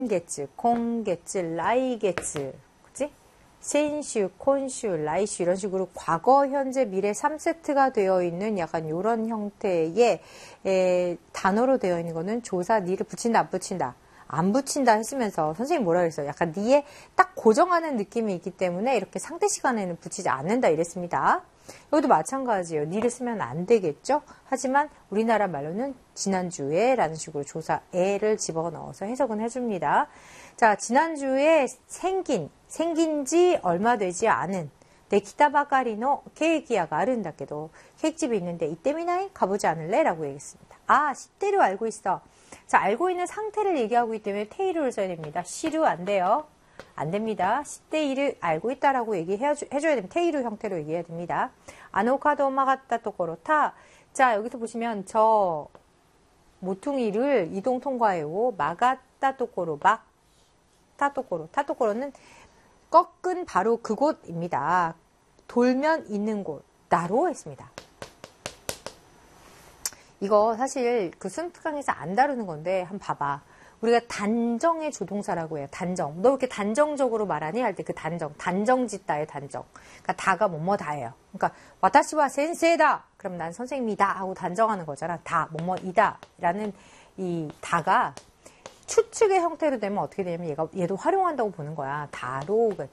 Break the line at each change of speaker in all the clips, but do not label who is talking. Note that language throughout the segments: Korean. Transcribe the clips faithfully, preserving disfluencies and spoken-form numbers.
月、今月、来月, 그치?先週,今週,来週 이런 식으로 과거, 현재, 미래 삼 세트가 되어 있는 약간 이런 형태의 에, 단어로 되어 있는 거는 조사 니를 붙인다 안 붙인다 안 붙인다 했으면서 선생님이 뭐라 그랬어요? 약간 니에 딱 고정하는 느낌이 있기 때문에 이렇게 상대 시간에는 붙이지 않는다 이랬습니다. 여기도 마찬가지예요. 니를 쓰면 안 되겠죠? 하지만 우리나라 말로는 지난주에 라는 식으로 조사에를 집어넣어서 해석은 해줍니다. 자, 지난주에 생긴, 생긴 지 얼마 되지 않은 데키타바카리노 케이키야가 아른다케도 케이크집이 있는데 이때미나이 가보지 않을래? 라고 얘기했습니다. 아, 시대로 알고 있어. 자, 알고 있는 상태를 얘기하고 있기 때문에 테이루를 써야 됩니다. 시루 안 돼요. 안 됩니다. 시대이를 알고 있다라고 얘기해줘야 됩니다. 테이루 형태로 얘기해야 됩니다. 아노카도 마가타 토코로 타. 자, 여기서 보시면 저 모퉁이를 이동 통과해요. 마가타 토코로 막 타토코로. 타토코로는 꺾은 바로 그곳입니다. 돌면 있는 곳. 나로 했습니다. 이거 사실 그 수능특강에서 안 다루는 건데 한번 봐봐. 우리가 단정의 조동사라고 해요. 단정. 너 이렇게 단정적으로 말하니? 할 때 그 단정. 단정짓다의 단정. 그러니까 다가 뭐뭐 다예요. 그러니까 와타시와 센세이다. 그럼 난 선생님이다 하고 단정하는 거잖아. 다 뭐뭐이다 라는 이 다가 추측의 형태로 되면 어떻게 되냐면 얘가 얘도 활용한다고 보는 거야. 다로가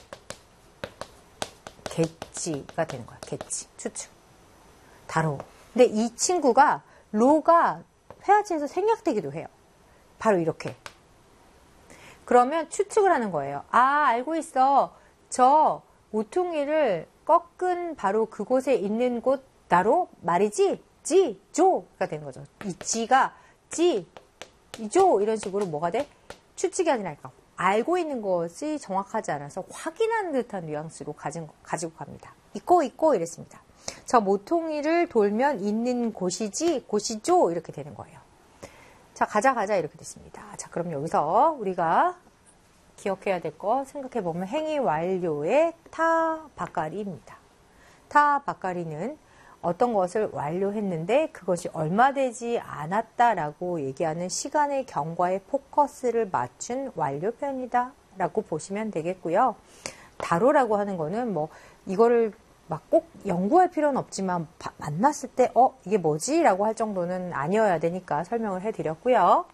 겠지가 되는 거야. 겠지. 추측. 다로. 근데 이 친구가 로가 회화체에서 생략되기도 해요. 바로 이렇게. 그러면 추측을 하는 거예요. 아, 알고 있어. 저 모퉁이를 꺾은 바로 그곳에 있는 곳 나로 말이지? 지, 조가 되는 거죠. 이 지가 지, 조 이런 식으로 뭐가 돼? 추측이 아니라 알고 있는 것이 정확하지 않아서 확인하는 듯한 뉘앙스로 가진, 가지고 갑니다. 있고 있고 이랬습니다. 저 모퉁이를 돌면 있는 곳이지, 곳이죠 이렇게 되는 거예요. 자, 가자 가자 이렇게 됐습니다. 자, 그럼 여기서 우리가 기억해야 될 거 생각해보면 행위 완료의 타 바까리입니다. 타 바까리는 어떤 것을 완료했는데 그것이 얼마 되지 않았다라고 얘기하는 시간의 경과에 포커스를 맞춘 완료 표현이다 라고 보시면 되겠고요. 다로라고 하는 거는 뭐 이거를 막 꼭 연구할 필요는 없지만 바, 만났을 때 어? 이게 뭐지? 라고 할 정도는 아니어야 되니까 설명을 해드렸고요.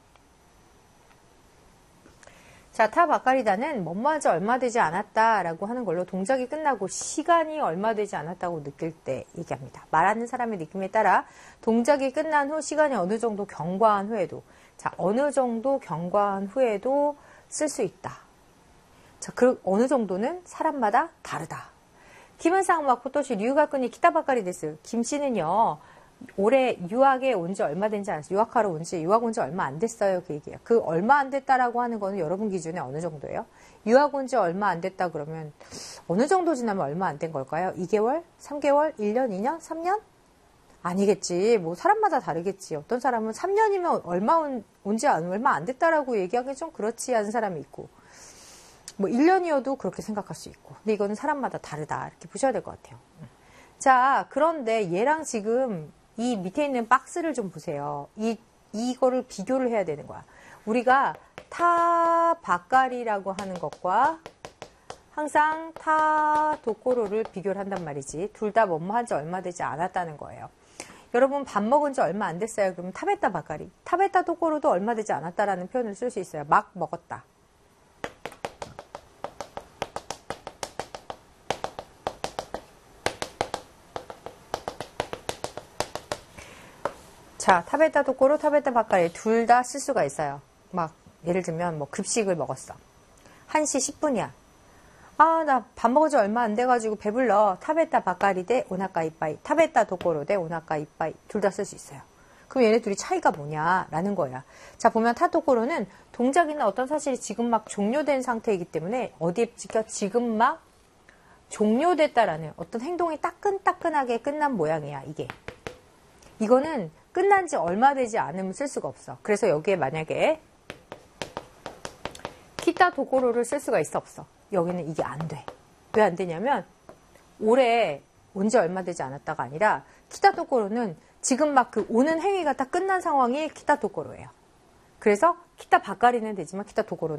자, 타 바까리다는 뭐뭐하지 얼마 되지 않았다 라고 하는 걸로 동작이 끝나고 시간이 얼마 되지 않았다고 느낄 때 얘기합니다. 말하는 사람의 느낌에 따라 동작이 끝난 후 시간이 어느 정도 경과한 후에도 자, 어느 정도 경과한 후에도 쓸 수 있다. 자, 그 어느 정도는 사람마다 다르다. 김은상 막 포토시 류가꾼이 키타바까리 데스. 김 씨는요, 올해 유학에 온 지 얼마 된지 않았어요. 유학하러 온 지, 유학 온 지 얼마 안 됐어요. 그 얘기예요. 그 얼마 안 됐다라고 하는 거는 여러분 기준에 어느 정도예요? 유학 온 지 얼마 안 됐다 그러면 어느 정도 지나면 얼마 안 된 걸까요? 이 개월? 삼 개월? 일 년? 이 년? 삼 년? 아니겠지. 뭐 사람마다 다르겠지. 어떤 사람은 삼 년이면 얼마 온, 온지 얼마 안 됐다라고 얘기하기 좀 그렇지 않은 사람이 있고. 뭐 일 년이어도 그렇게 생각할 수 있고. 근데 이거는 사람마다 다르다. 이렇게 보셔야 될 것 같아요. 자, 그런데 얘랑 지금 이 밑에 있는 박스를 좀 보세요. 이, 이거를 비교를 해야 되는 거야. 우리가 타 바까리라고 하는 것과 항상 타 도코로를 비교를 한단 말이지. 둘 다 뭐뭐 한 지 얼마 되지 않았다는 거예요. 여러분 밥 먹은 지 얼마 안 됐어요. 그러면 타베타 바까리. 타베타 도코로도 얼마 되지 않았다라는 표현을 쓸 수 있어요. 막 먹었다. 자, 타베타 도코로, 타베타 바까리 둘 다 쓸 수가 있어요. 막 예를 들면 뭐 급식을 먹었어. 한 시 십 분이야. 아, 나 밥 먹은 지 얼마 안 돼가지고 배불러. 타베타 바까리 대 오나카 이빠이. 타베타 도코로 대 오나카 이빠이. 둘 다 쓸 수 있어요. 그럼 얘네 둘이 차이가 뭐냐라는 거야. 자, 보면 타도코로는 동작이나 어떤 사실이 지금 막 종료된 상태이기 때문에 어디에 찍혀? 지금 막 종료됐다라는 어떤 행동이 따끈따끈하게 끝난 모양이야, 이게. 이거는 끝난 지 얼마 되지 않으면 쓸 수가 없어. 그래서 여기에 만약에 키타 도코로를 쓸 수가 있어, 없어? 여기는 이게 안 돼. 왜 안 되냐면 올해 온 지 얼마 되지 않았다가 아니라 키타 도코로는 지금 막 그 오는 행위가 다 끝난 상황이 키타 도코로예요. 그래서 키타 바까리는 되지만 키타 도코로는